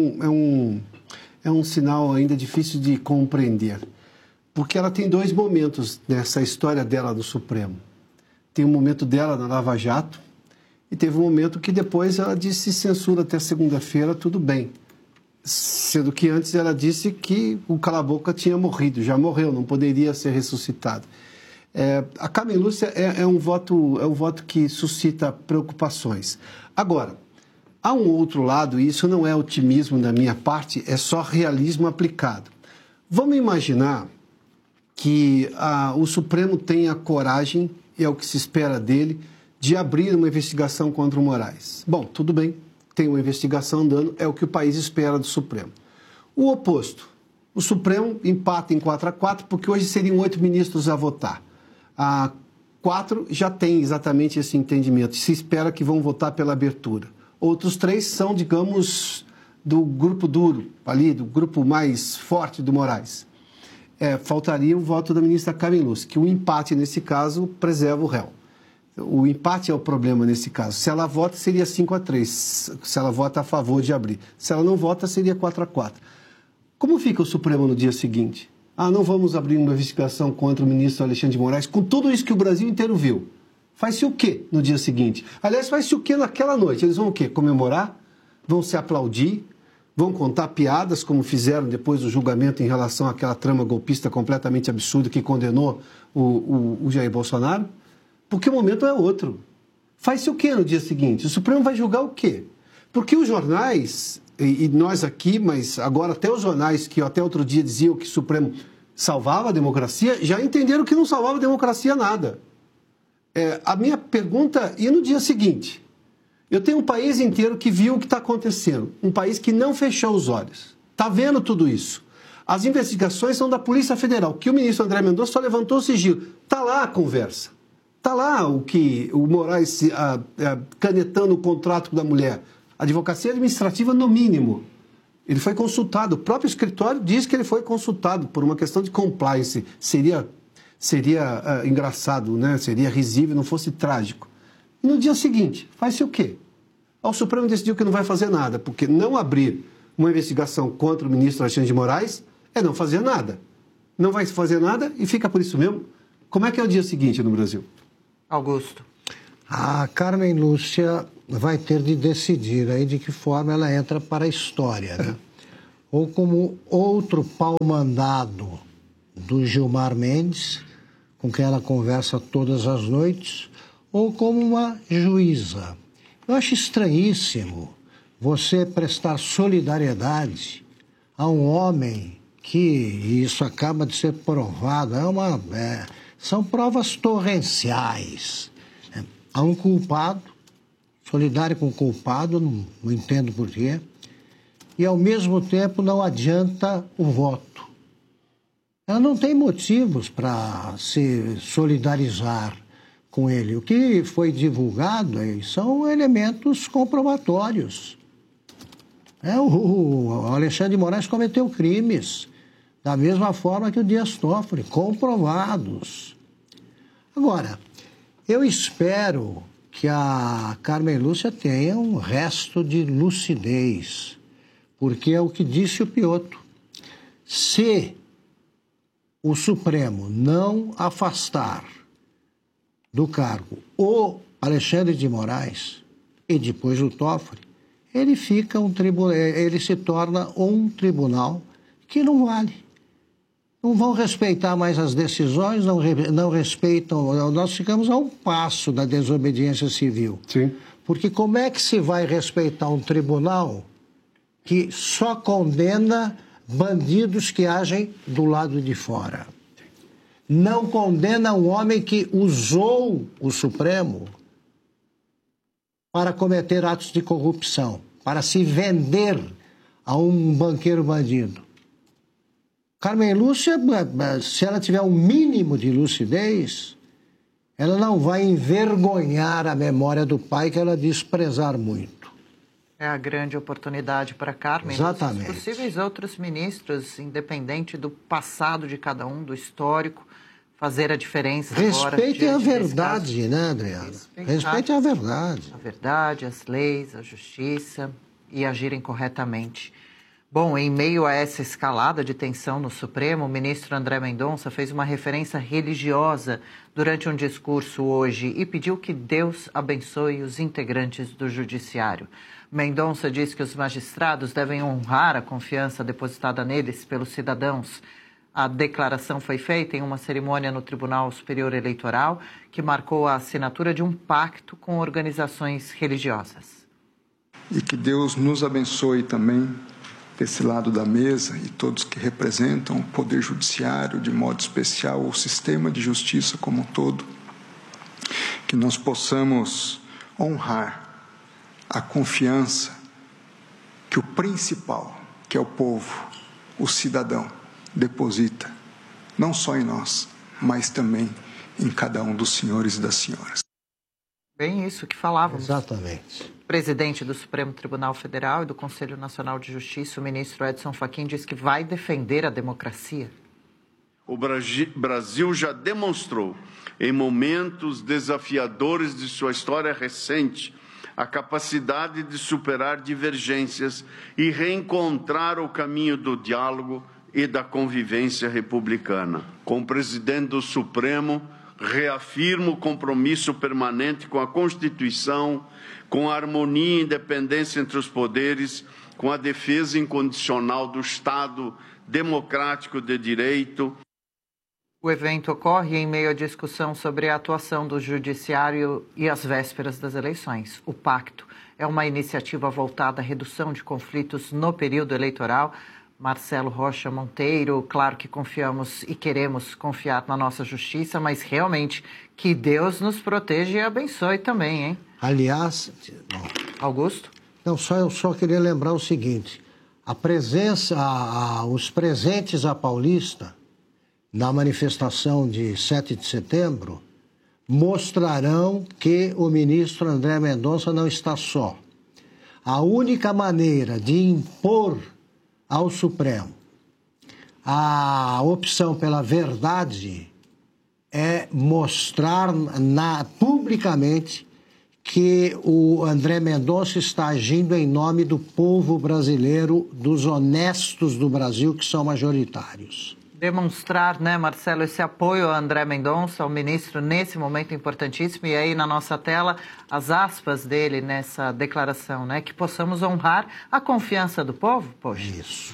um sinal ainda difícil de compreender, porque ela tem 2 momentos nessa história dela no Supremo. Tem um momento dela na Lava Jato e teve um momento que depois ela disse censura até segunda-feira, tudo bem. Sendo que antes ela disse que o cala-boca tinha morrido, já morreu, não poderia ser ressuscitado. A Carmen Lúcia é um voto que suscita preocupações. Agora, há um outro lado, e isso não é otimismo da minha parte, é só realismo aplicado. Vamos imaginar que o Supremo tenha coragem, é o que se espera dele, de abrir uma investigação contra o Moraes. Bom, tudo bem, tem uma investigação andando, é o que o país espera do Supremo. O oposto, o Supremo empata em 4-4, porque hoje seriam 8 ministros a votar. 4 já têm exatamente esse entendimento, se espera que vão votar pela abertura. Outros 3 são, digamos, do grupo duro, ali, do grupo mais forte do Moraes. Faltaria o voto da ministra Carmen Lúcia, que o empate, nesse caso, preserva o réu. O empate é o problema nesse caso. Se ela vota, seria 5-3, se ela vota a favor de abrir. Se ela não vota, seria 4-4. Como fica o Supremo no dia seguinte? Não vamos abrir uma investigação contra o ministro Alexandre de Moraes, com tudo isso que o Brasil inteiro viu. Faz-se o quê no dia seguinte? Aliás, faz-se o quê naquela noite? Eles vão o quê? Comemorar? Vão se aplaudir? Vão contar piadas, como fizeram depois do julgamento em relação àquela trama golpista completamente absurda que condenou o Jair Bolsonaro? Porque o momento é outro. Faz-se o quê no dia seguinte? O Supremo vai julgar o quê? Porque os jornais, e nós aqui, mas agora até os jornais que até outro dia diziam que o Supremo salvava a democracia, já entenderam que não salvava a democracia nada. A minha pergunta, e no dia seguinte? Eu tenho um país inteiro que viu o que está acontecendo, um país que não fechou os olhos, está vendo tudo isso. As investigações são da Polícia Federal, que o ministro André Mendonça só levantou o sigilo. Está lá a conversa. Está lá o que o Moraes canetando o contrato da mulher. Advocacia administrativa, no mínimo. Ele foi consultado. O próprio escritório diz que ele foi consultado por uma questão de compliance. Seria engraçado, né? Seria risível, não fosse trágico. E no dia seguinte, faz-se o quê? O Supremo decidiu que não vai fazer nada, porque não abrir uma investigação contra o ministro Alexandre de Moraes é não fazer nada. Não vai fazer nada e fica por isso mesmo. Como é que é o dia seguinte no Brasil? Augusto. A Carmen Lúcia vai ter de decidir aí de que forma ela entra para a história, né? Ou como outro pau-mandado do Gilmar Mendes, com quem ela conversa todas as noites, ou como uma juíza. Eu acho estranhíssimo você prestar solidariedade a um homem que, e isso acaba de ser provado, são provas torrenciais. Há um culpado, solidário com o culpado, não entendo por quê, e ao mesmo tempo não adianta o voto. Ela não tem motivos para se solidarizar com ele. O que foi divulgado são elementos comprobatórios. O Alexandre de Moraes cometeu crimes, da mesma forma que o Dias Toffoli, comprovados. Agora, eu espero que a Carmen Lúcia tenha um resto de lucidez, porque é o que disse o Piotr. Se o Supremo não afastar do cargo o Alexandre de Moraes e depois o Toffoli, ele se torna um tribunal que não vale. Não vão respeitar mais as decisões, não respeitam. Nós ficamos a um passo da desobediência civil. Sim. Porque como é que se vai respeitar um tribunal que só condena bandidos que agem do lado de fora? Não condena um homem que usou o Supremo para cometer atos de corrupção, para se vender a um banqueiro bandido. Carmen Lúcia, se ela tiver um mínimo de lucidez, ela não vai envergonhar a memória do pai que ela diz prezar muito. É a grande oportunidade para Carmen. Exatamente. Os possíveis outros ministros, independente do passado de cada um, do histórico, fazer a diferença agora. Respeitem a verdade, né, Adriana? Respeitem a verdade. A verdade, as leis, a justiça e agirem corretamente. Bom, em meio a essa escalada de tensão no Supremo, o ministro André Mendonça fez uma referência religiosa durante um discurso hoje e pediu que Deus abençoe os integrantes do Judiciário. Mendonça diz que os magistrados devem honrar a confiança depositada neles pelos cidadãos. A declaração foi feita em uma cerimônia no Tribunal Superior Eleitoral que marcou a assinatura de um pacto com organizações religiosas. E que Deus nos abençoe também desse lado da mesa e todos que representam o Poder Judiciário, de modo especial o sistema de justiça como um todo, que nós possamos honrar a confiança que o principal, que é o povo, o cidadão, deposita, não só em nós, mas também em cada um dos senhores e das senhoras. Bem isso que falávamos. Exatamente. O presidente do Supremo Tribunal Federal e do Conselho Nacional de Justiça, o ministro Edson Fachin, diz que vai defender a democracia. O Brasil já demonstrou, em momentos desafiadores de sua história recente, a capacidade de superar divergências e reencontrar o caminho do diálogo e da convivência republicana. Como presidente do Supremo, reafirmo o compromisso permanente com a Constituição, com a harmonia e independência entre os poderes, com a defesa incondicional do Estado democrático de direito. O evento ocorre em meio à discussão sobre a atuação do Judiciário e as vésperas das eleições. O pacto é uma iniciativa voltada à redução de conflitos no período eleitoral. Marcelo Rocha Monteiro, claro que confiamos e queremos confiar na nossa justiça, mas realmente que Deus nos proteja e abençoe também, hein? Aliás... Augusto? Não, eu só queria lembrar o seguinte, os presentes à Paulista, na manifestação de 7 de setembro, mostrarão que o ministro André Mendonça não está só. A única maneira de impor ao Supremo a opção pela verdade é mostrar publicamente que o André Mendonça está agindo em nome do povo brasileiro, dos honestos do Brasil, que são majoritários. Demonstrar, né, Marcelo, esse apoio ao André Mendonça, ao ministro, nesse momento importantíssimo. E aí, na nossa tela, as aspas dele nessa declaração, né? Que possamos honrar a confiança do povo? Poxa. Isso.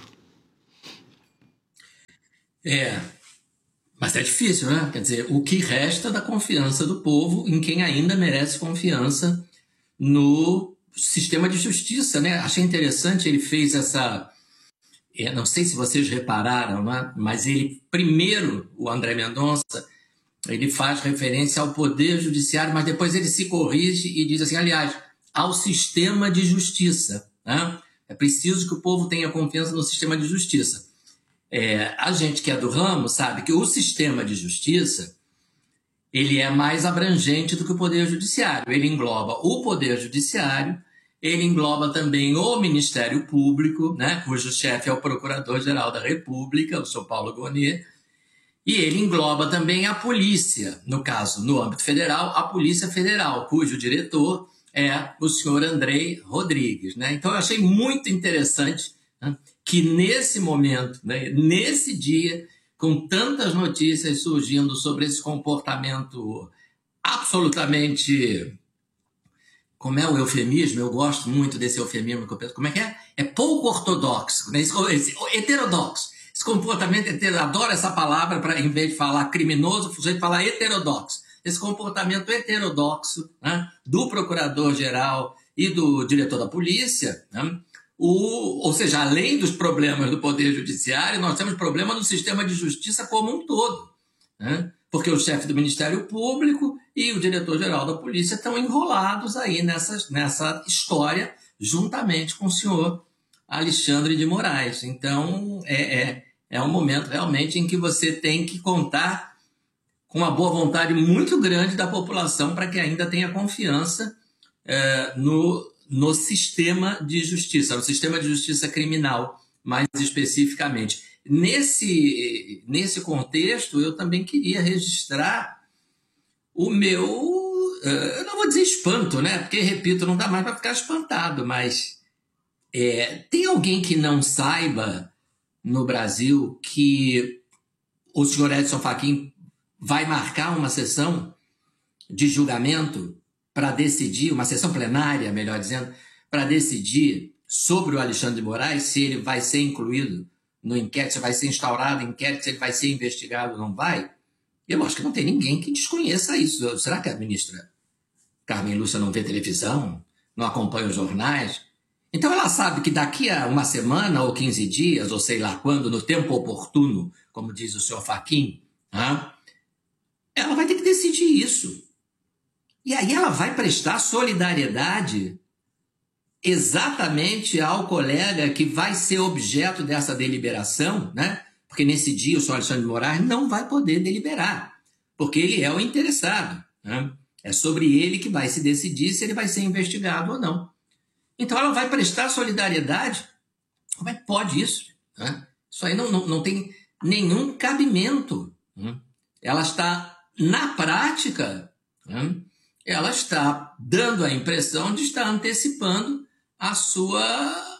Mas é difícil, né? Quer dizer, o que resta da confiança do povo em quem ainda merece confiança no sistema de justiça, né? Achei interessante, ele fez essa... não sei se vocês repararam, né? Mas ele, primeiro, o André Mendonça, ele faz referência ao Poder Judiciário, mas depois ele se corrige e diz assim, aliás, ao sistema de justiça, né? É preciso que o povo tenha confiança no sistema de justiça. A gente que é do ramo sabe que o sistema de justiça ele é mais abrangente do que o Poder Judiciário. Ele engloba o Poder Judiciário, ele engloba também o Ministério Público, né, cujo chefe é o Procurador-Geral da República, o senhor Paulo Gonet, e ele engloba também a polícia, no caso, no âmbito federal, a Polícia Federal, cujo diretor é o senhor Andrei Rodrigues, né? Então eu achei muito interessante, né, que nesse momento, né, nesse dia, com tantas notícias surgindo sobre esse comportamento absolutamente... Como é o eufemismo? Eu gosto muito desse eufemismo que eu penso. Como é que é? É pouco ortodoxo, né? Heterodoxo. Esse comportamento heterodoxo, adoro essa palavra, para em vez de falar criminoso, o sujeito falar heterodoxo. Esse comportamento heterodoxo, né, do procurador-geral e do diretor da polícia, né, ou seja, além dos problemas do Poder Judiciário, nós temos problema no sistema de justiça como um todo, né? Porque o chefe do Ministério Público e o diretor-geral da polícia estão enrolados aí nessa história, juntamente com o senhor Alexandre de Moraes. Então, é um momento realmente em que você tem que contar com uma boa vontade muito grande da população para que ainda tenha confiança no sistema de justiça, no sistema de justiça criminal, mais especificamente. Nesse contexto, eu também queria registrar o meu, eu não vou dizer espanto, né? Porque, repito, não dá mais para ficar espantado, mas tem alguém que não saiba no Brasil que o senhor Edson Fachin vai marcar uma sessão de julgamento para decidir, uma sessão plenária, melhor dizendo, para decidir sobre o Alexandre de Moraes, se ele vai ser incluído no inquérito, se vai ser instaurado inquérito, se ele vai ser investigado ou não vai? Eu acho que não tem ninguém que desconheça isso. Será que a ministra Carmen Lúcia não vê televisão? Não acompanha os jornais? Então ela sabe que daqui a uma semana ou 15 dias, ou sei lá quando, no tempo oportuno, como diz o senhor Fachin, ela vai ter que decidir isso. E aí ela vai prestar solidariedade exatamente ao colega que vai ser objeto dessa deliberação, né? Porque nesse dia o senhor Alexandre de Moraes não vai poder deliberar, porque ele é o interessado, né? É sobre ele que vai se decidir se ele vai ser investigado ou não. Então ela vai prestar solidariedade. Como é que pode isso, né? Isso aí não tem nenhum cabimento, né? Ela está, na prática, né, ela está dando a impressão de estar antecipando a sua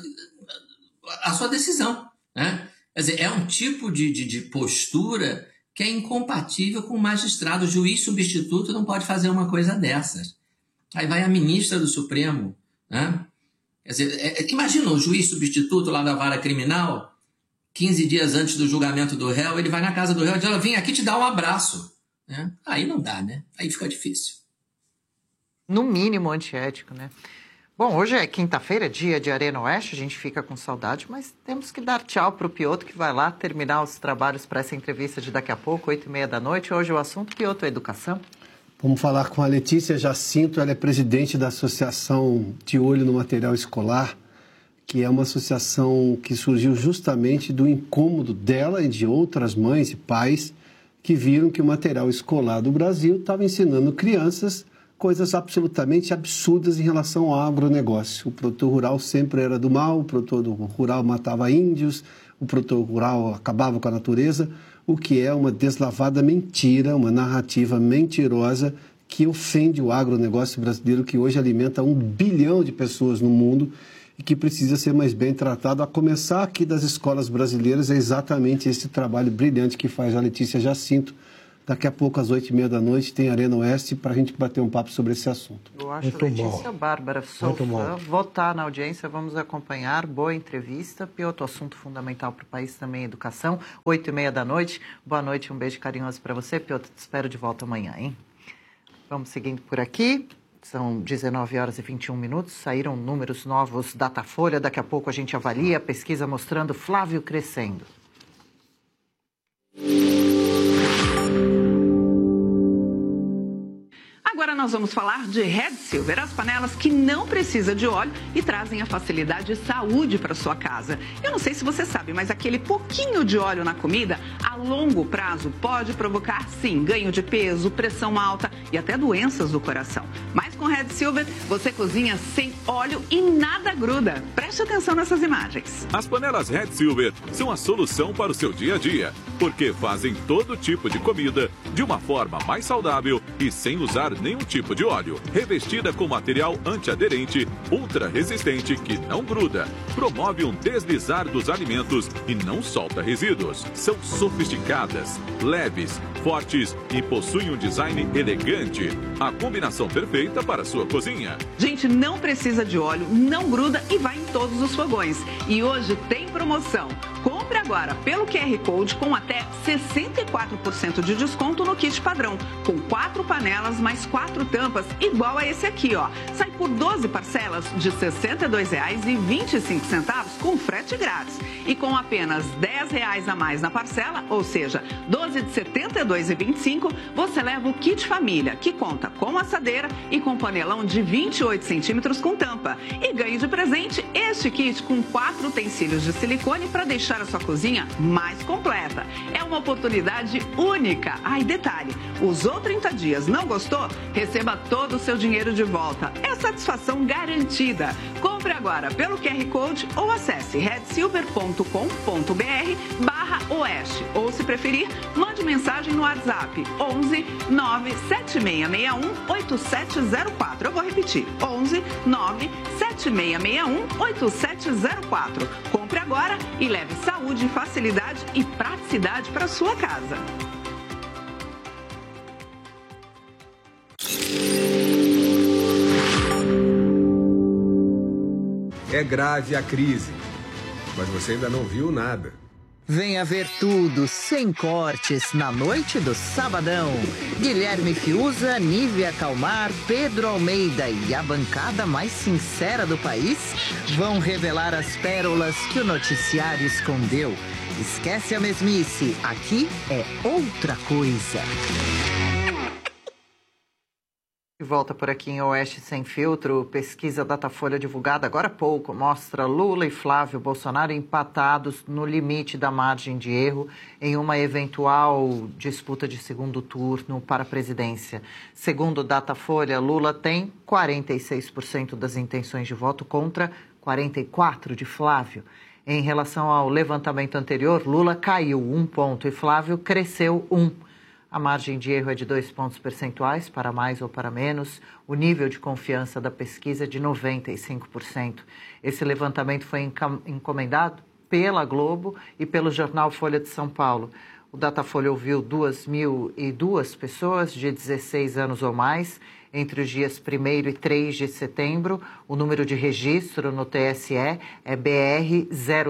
decisão, né? Quer dizer, é um tipo de postura que é incompatível com o magistrado. O juiz substituto não pode fazer uma coisa dessas. Aí vai a ministra do Supremo, né? Quer dizer, imagina o juiz substituto lá da vara criminal, 15 dias antes do julgamento do réu, ele vai na casa do réu e diz, vem aqui te dar um abraço, né? Aí não dá, né? Aí fica difícil. No mínimo antiético, né? Bom, hoje é quinta-feira, dia de Arena Oeste, a gente fica com saudade, mas temos que dar tchau para o Piotr, que vai lá terminar os trabalhos para essa entrevista de daqui a pouco, 8h30 da noite. Hoje o assunto, Piotr, é educação. Vamos falar com a Letícia Jacinto, ela é presidente da Associação De Olho no Material Escolar, que é uma associação que surgiu justamente do incômodo dela e de outras mães e pais que viram que o material escolar do Brasil estava ensinando crianças coisas absolutamente absurdas em relação ao agronegócio. O produtor rural sempre era do mal, o produtor rural matava índios, o produtor rural acabava com a natureza, o que é uma deslavada mentira, uma narrativa mentirosa que ofende o agronegócio brasileiro, que hoje alimenta 1 bilhão de pessoas no mundo e que precisa ser mais bem tratado, a começar aqui das escolas brasileiras. É exatamente esse trabalho brilhante que faz a Letícia Jacinto. Daqui a pouco, às 8h30 da noite, tem Arena Oeste para a gente bater um papo sobre esse assunto. Eu acho, Letícia, Bárbara, sou fã, vou estar na audiência, vamos acompanhar, boa entrevista. Piotr, assunto fundamental para o país também, educação, 8h30 da noite. Boa noite, um beijo carinhoso para você. Piotr, te espero de volta amanhã, hein? Vamos seguindo por aqui. São 19h21, saíram números novos Datafolha, daqui a pouco a gente avalia a pesquisa mostrando Flávio crescendo. Agora nós vamos falar de Red Silver, as panelas que não precisam de óleo e trazem a facilidade e saúde para sua casa. Eu não sei se você sabe, mas aquele pouquinho de óleo na comida, a longo prazo, pode provocar, sim, ganho de peso, pressão alta e até doenças do coração. Mas com Red Silver, você cozinha sem óleo e nada gruda. Preste atenção nessas imagens. As panelas Red Silver são a solução para o seu dia a dia, porque fazem todo tipo de comida de uma forma mais saudável e sem usar nenhum tipo de óleo. Revestida com material antiaderente, ultra resistente que não gruda, promove um deslizar dos alimentos e não solta resíduos. São sofisticadas, leves, fortes e possuem um design elegante. A combinação perfeita para a sua cozinha. Gente, não precisa de óleo, não gruda e vai em todos os fogões. E hoje tem promoção. Compre agora pelo QR Code com até 64% de desconto no kit padrão, com 4 panelas mais 4 tampas, igual a esse aqui, ó. Sai por 12 parcelas de R$ 62,25 com frete grátis. E com apenas R$ 10 a mais na parcela, ou seja, 12 de R$ 72,25, você leva o kit família, que conta com assadeira e com panelão de 28 centímetros com tampa. E ganhe de presente este kit com 4 utensílios de silicone para deixar a sua cozinha mais completa. É uma oportunidade única. Ah, e detalhe, usou 30 dias, não gostou? Receba todo o seu dinheiro de volta. É satisfação garantida. Compre agora pelo QR Code ou acesse redsilver.com.br/oeste. Ou, se preferir, mande mensagem no WhatsApp 11 97661 8704. Eu vou repetir, 11 97661 8704. Compre agora e leve saúde, facilidade e praticidade para sua casa. É grave a crise, mas você ainda não viu nada. Venha ver tudo, sem cortes, na noite do Sabadão. Guilherme Fiuza, Nívia Calmar, Pedro Almeida e a bancada mais sincera do país vão revelar as pérolas que o noticiário escondeu. Esquece a mesmice, aqui é outra coisa. De volta por aqui em Oeste Sem Filtro, pesquisa Datafolha divulgada agora há pouco mostra Lula e Flávio Bolsonaro empatados no limite da margem de erro em uma eventual disputa de segundo turno para a presidência. Segundo Datafolha, Lula tem 46% das intenções de voto contra 44% de Flávio. Em relação ao levantamento anterior, Lula caiu 1 ponto e Flávio cresceu 1. A margem de erro é de 2 pontos percentuais, para mais ou para menos. O nível de confiança da pesquisa é de 95%. Esse levantamento foi encomendado pela Globo e pelo jornal Folha de São Paulo. O Datafolha ouviu 2.002 pessoas de 16 anos ou mais entre os dias 1º e 3 de setembro. O número de registro no TSE é BR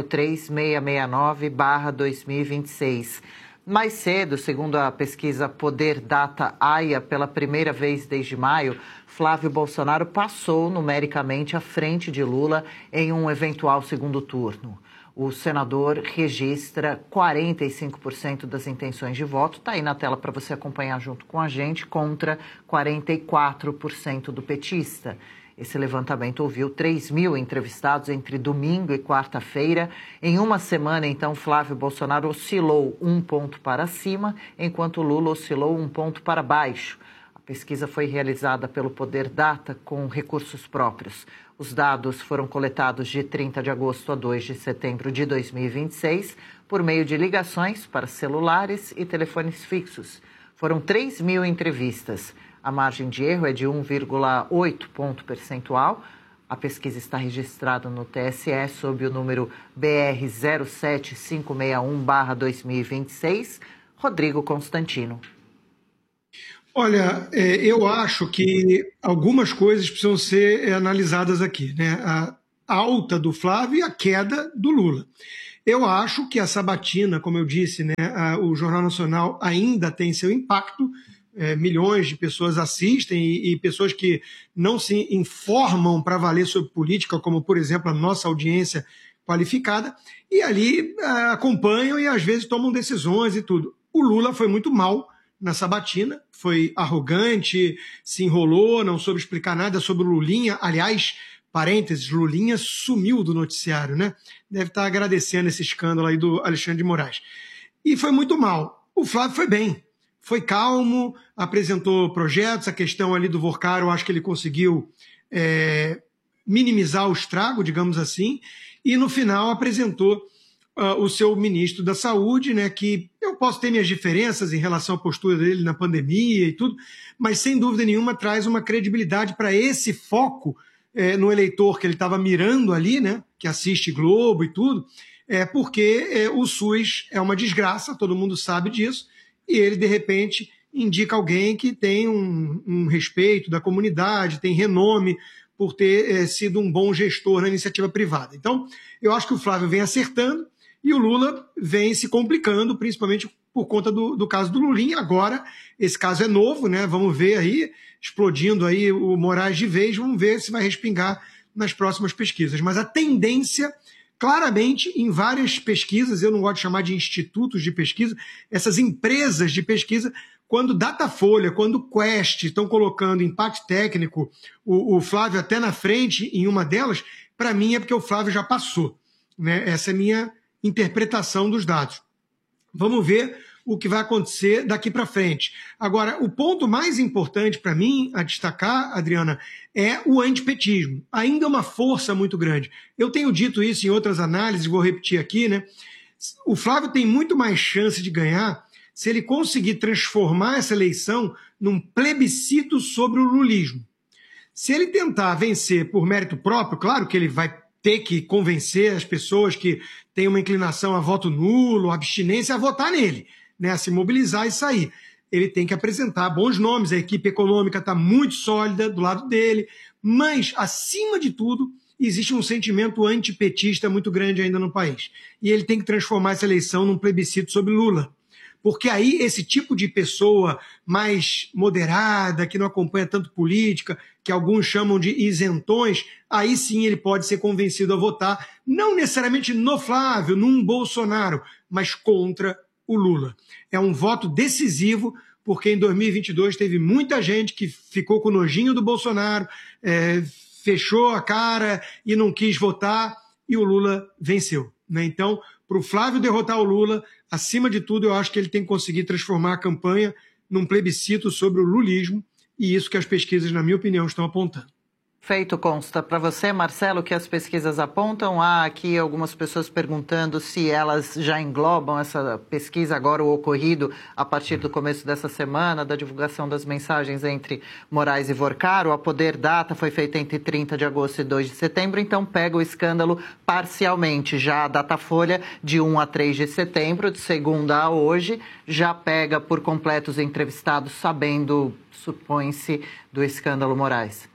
03669/2026. Mais cedo, segundo a pesquisa Poder Data AIA, pela primeira vez desde maio, Flávio Bolsonaro passou numericamente à frente de Lula em um eventual segundo turno. O senador registra 45% das intenções de voto, está aí na tela para você acompanhar junto com a gente, contra 44% do petista. Esse levantamento ouviu 3.000 entrevistados entre domingo e quarta-feira. Em uma semana, então, Flávio Bolsonaro oscilou 1 ponto para cima, enquanto Lula oscilou 1 ponto para baixo. A pesquisa foi realizada pelo Poder Data com recursos próprios. Os dados foram coletados de 30 de agosto a 2 de setembro de 2026 por meio de ligações para celulares e telefones fixos. Foram 3.000 entrevistas. A margem de erro é de 1,8 ponto percentual. A pesquisa está registrada no TSE sob o número BR 07561/2026. Rodrigo Constantino. Olha, eu acho que algumas coisas precisam ser analisadas aqui, né? A alta do Flávio e a queda do Lula. Eu acho que a sabatina, como eu disse, né, o Jornal Nacional ainda tem seu impacto, milhões de pessoas assistem e pessoas que não se informam para valer sobre política, como, por exemplo, a nossa audiência qualificada, e ali acompanham e às vezes tomam decisões e tudo. O Lula foi muito mal na sabatina, foi arrogante, se enrolou, não soube explicar nada sobre o Lulinha. Aliás, parênteses, Lulinha sumiu do noticiário, né? Deve estar agradecendo esse escândalo aí do Alexandre de Moraes. E foi muito mal. O Flávio foi bem, foi calmo, apresentou projetos, a questão ali do Vorcaro, eu acho que ele conseguiu minimizar o estrago, digamos assim, e no final apresentou o seu ministro da Saúde, né, que eu posso ter minhas diferenças em relação à postura dele na pandemia e tudo, mas sem dúvida nenhuma traz uma credibilidade para esse foco no eleitor que ele estava mirando ali, né, que assiste Globo e tudo, porque o SUS é uma desgraça, todo mundo sabe disso, e ele, de repente, indica alguém que tem um respeito da comunidade, tem renome por ter sido um bom gestor na iniciativa privada. Então, eu acho que o Flávio vem acertando, e o Lula vem se complicando, principalmente por conta do caso do Lulinha. Agora, esse caso é novo, né? Vamos ver aí, explodindo aí o Moraes de vez, vamos ver se vai respingar nas próximas pesquisas. Mas a tendência, claramente, em várias pesquisas, eu não gosto de chamar de institutos de pesquisa, essas empresas de pesquisa, quando Datafolha, quando Quest estão colocando empate técnico, o Flávio até na frente em uma delas, para mim é porque o Flávio já passou, né? Essa é a minha interpretação dos dados. Vamos ver o que vai acontecer daqui para frente. Agora, o ponto mais importante para mim a destacar, Adriana, é o antipetismo. Ainda é uma força muito grande. Eu tenho dito isso em outras análises, vou repetir aqui, né? O Flávio tem muito mais chance de ganhar se ele conseguir transformar essa eleição num plebiscito sobre o lulismo. Se ele tentar vencer por mérito próprio, claro que ele vai ter que convencer as pessoas que têm uma inclinação a voto nulo, abstinência, a votar nele, né, a se mobilizar e sair. Ele tem que apresentar bons nomes, a equipe econômica está muito sólida do lado dele, mas, acima de tudo, existe um sentimento antipetista muito grande ainda no país. E ele tem que transformar essa eleição num plebiscito sobre Lula. Porque aí esse tipo de pessoa mais moderada, que não acompanha tanto política, que alguns chamam de isentões, aí sim ele pode ser convencido a votar, não necessariamente no Flávio, num Bolsonaro, mas contra o Lula. É um voto decisivo, porque em 2022 teve muita gente que ficou com nojinho do Bolsonaro, fechou a cara e não quis votar, e o Lula venceu, né? Então, para o Flávio derrotar o Lula, acima de tudo, eu acho que ele tem que conseguir transformar a campanha num plebiscito sobre o lulismo, e isso que as pesquisas, na minha opinião, estão apontando. Feito, consta. Para você, Marcelo, o que as pesquisas apontam? Há aqui algumas pessoas perguntando se elas já englobam essa pesquisa, agora o ocorrido a partir do começo dessa semana, da divulgação das mensagens entre Moraes e Vorcaro. A Poder Data foi feita entre 30 de agosto e 2 de setembro, então pega o escândalo parcialmente. Já a Datafolha, de 1 a 3 de setembro, de segunda a hoje, já pega por completo os entrevistados, sabendo, supõe-se, do escândalo Moraes.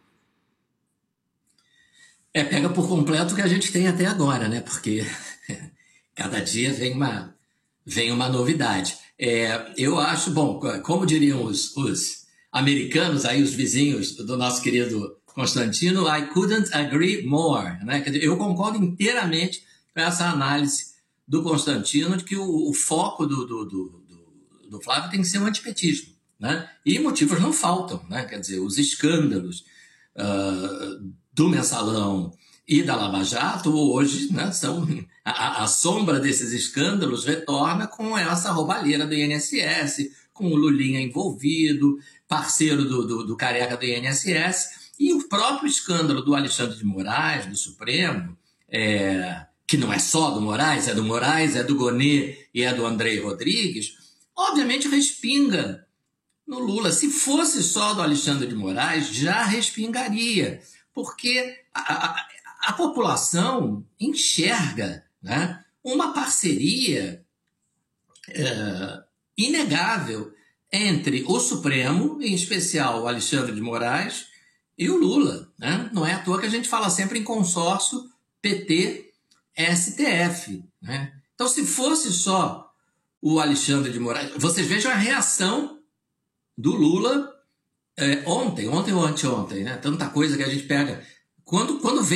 Pega por completo o que a gente tem até agora, né? Porque cada dia vem uma novidade. Eu acho, bom, como diriam os americanos, aí os vizinhos do nosso querido Constantino, I couldn't agree more, né? Quer dizer, eu concordo inteiramente com essa análise do Constantino de que o foco do Flávio tem que ser o antipetismo, né? E motivos não faltam, né? Quer dizer, os escândalos do Mensalão e da Lava Jato, hoje, né, a sombra desses escândalos retorna com essa roubalheira do INSS, com o Lulinha envolvido, parceiro do careca do INSS, e o próprio escândalo do Alexandre de Moraes, do Supremo, que não é só do Moraes, é do Gonê e é do Andrei Rodrigues, obviamente respinga no Lula. Se fosse só do Alexandre de Moraes, já respingaria, porque a população enxerga, né, uma parceria inegável entre o Supremo, em especial o Alexandre de Moraes, e o Lula, né? Não é à toa que a gente fala sempre em consórcio PT-STF, né? Então, se fosse só o Alexandre de Moraes... Vocês vejam a reação do Lula ontem ou anteontem, né? Tanta coisa que a gente pega. Quando vem